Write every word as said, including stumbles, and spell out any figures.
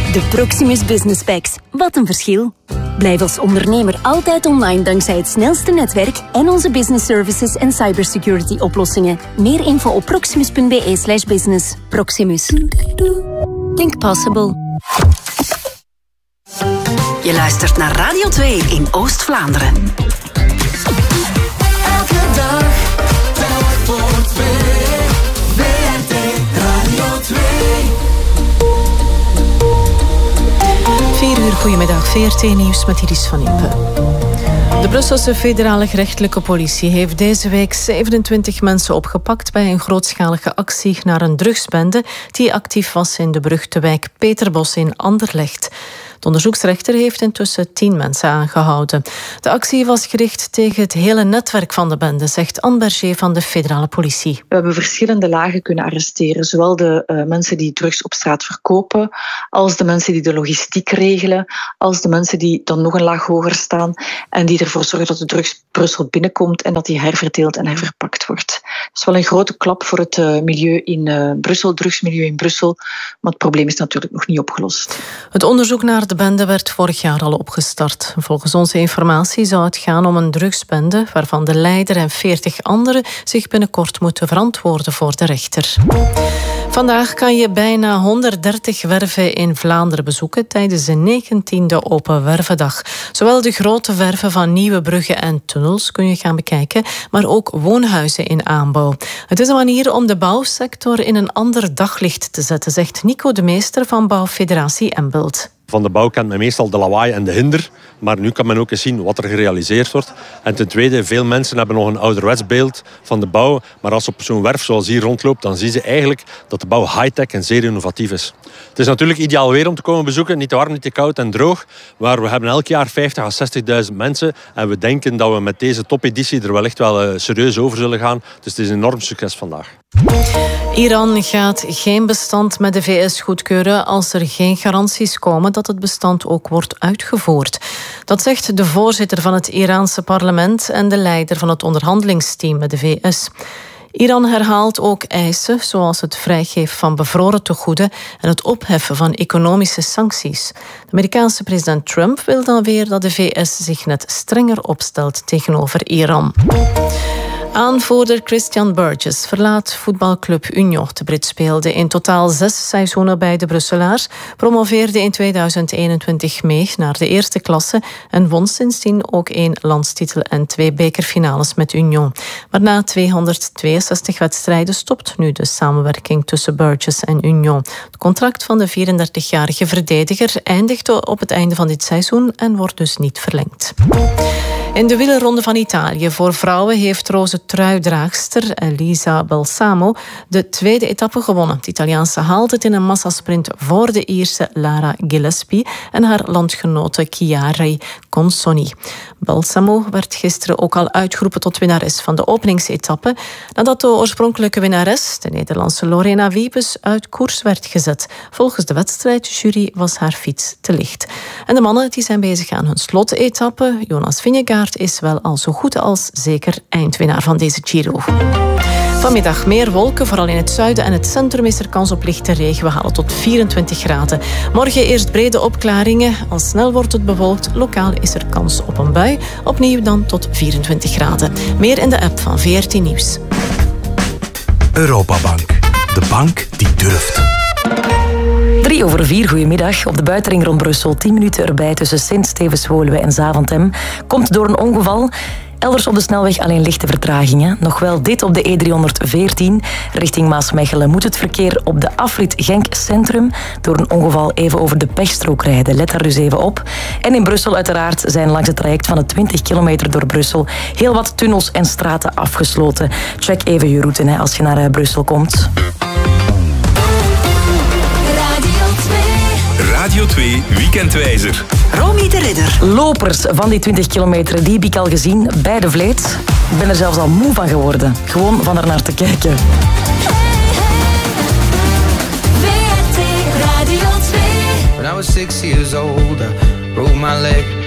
De Proximus Business Packs. Wat een verschil. Blijf als ondernemer altijd online dankzij het snelste netwerk en onze business services en cybersecurity oplossingen. Meer info op proximus.be slash business. Proximus. Think possible. Je luistert naar Radio twee in Oost-Vlaanderen. Elke dag, telk voor twee. V R T Radio twee. vier uur, goedemiddag. V R T-nieuws met Iris van Impe. De Brusselse federale gerechtelijke politie heeft deze week zevenentwintig mensen opgepakt bij een grootschalige actie naar een drugsbende die actief was in de beruchte wijk Peterbos in Anderlecht. De onderzoeksrechter heeft intussen tien mensen aangehouden. De actie was gericht tegen het hele netwerk van de bende, zegt Anne Berger van de federale politie. We hebben verschillende lagen kunnen arresteren. Zowel de uh, mensen die drugs op straat verkopen, als de mensen die de logistiek regelen, als de mensen die dan nog een laag hoger staan en die ervoor zorgen dat de drugs Brussel binnenkomt en dat die herverdeeld en herverpakt wordt. Dat is wel een grote klap voor het uh, milieu in uh, Brussel, drugsmilieu in Brussel, maar het probleem is natuurlijk nog niet opgelost. Het onderzoek naar de bende werd vorig jaar al opgestart. Volgens onze informatie zou het gaan om een drugsbende waarvan de leider en veertig anderen zich binnenkort moeten verantwoorden voor de rechter. Vandaag kan je bijna honderddertig werven in Vlaanderen bezoeken tijdens de negentiende Open Wervendag. Zowel de grote werven van nieuwe bruggen en tunnels kun je gaan bekijken, maar ook woonhuizen in aanbouw. Het is een manier om de bouwsector in een ander daglicht te zetten, zegt Nico de Meester van Bouwfederatie Embelt. Van de bouw kent men meestal de lawaai en de hinder, maar nu kan men ook eens zien wat er gerealiseerd wordt. En ten tweede, veel mensen hebben nog een ouderwets beeld van de bouw, maar als op zo'n werf zoals hier rondloopt, dan zien ze eigenlijk dat de bouw high-tech en zeer innovatief is. Het is natuurlijk ideaal weer om te komen bezoeken, niet te warm, niet te koud en droog, maar we hebben elk jaar vijftig à zestigduizend mensen en we denken dat we met deze topeditie er wellicht wel uh, serieus over zullen gaan. Dus het is een enorm succes vandaag. Iran gaat geen bestand met de V S goedkeuren als er geen garanties komen dat het bestand ook wordt uitgevoerd. Dat zegt de voorzitter van het Iraanse parlement en de leider van het onderhandelingsteam met de V S. Iran herhaalt ook eisen zoals het vrijgeven van bevroren tegoeden en het opheffen van economische sancties. De Amerikaanse president Trump wil dan weer dat de V S zich net strenger opstelt tegenover Iran. Aanvoerder Christian Burgess verlaat voetbalclub Union. De Brit speelde in totaal zes seizoenen bij de Brusselaars, promoveerde in tweeduizend eenentwintig mee naar de eerste klasse en won sindsdien ook één landstitel en twee bekerfinales met Union. Maar na tweehonderdtweeënzestig wedstrijden stopt nu de samenwerking tussen Burgess en Union. Het contract van de vierendertigjarige verdediger eindigde op het einde van dit seizoen en wordt dus niet verlengd. In de wielerronde van Italië voor vrouwen heeft roze truidraagster Elisa Balsamo de tweede etappe gewonnen. De Italiaanse haalt het in een massasprint voor de Ierse Lara Gillespie en haar landgenote Chiara Consoni. Balsamo werd gisteren ook al uitgeroepen tot winnares van de openingsetappe, nadat de oorspronkelijke winnares, de Nederlandse Lorena Wiebes, uit koers werd gezet. Volgens de wedstrijdjury was haar fiets te licht. En de mannen die zijn bezig aan hun slotetappe. Jonas Vingegaard is wel al zo goed als zeker eindwinnaar van deze Giro. Vanmiddag meer wolken, vooral in het zuiden en het centrum is er kans op lichte regen. We halen tot vierentwintig graden. Morgen eerst brede opklaringen. Al snel wordt het bewolkt. Lokaal is er kans op een bui. Opnieuw dan tot vierentwintig graden. Meer in de app van V R T Nieuws. Europabank. De bank die durft. Drie over vier, goedemiddag. Op de buitenring rond Brussel, tien minuten erbij tussen Sint-Stevens-Woluwe en Zaventem. Komt door een ongeval. Elders op de snelweg alleen lichte vertragingen. Nog wel dit op de E driehonderdveertien. Richting Maasmechelen moet het verkeer op de afrit Genk Centrum door een ongeval even over de pechstrook rijden. Let daar dus even op. En in Brussel uiteraard zijn langs het traject van de twintig kilometer door Brussel heel wat tunnels en straten afgesloten. Check even je route hè, als je naar Brussel komt. Radio twee Weekendwijzer. Romy de Ridder. Lopers van die twintig kilometer, die heb ik al gezien bij de Vleet. Ik ben er zelfs al moe van geworden. Gewoon van er naar te kijken. When I was six years old, I broke my leg.